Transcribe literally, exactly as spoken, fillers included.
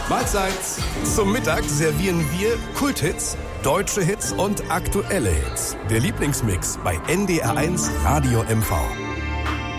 Mahlzeit. Zum Mittag servieren wir Kulthits, deutsche Hits und aktuelle Hits. Der Lieblingsmix bei N D R eins Radio M V.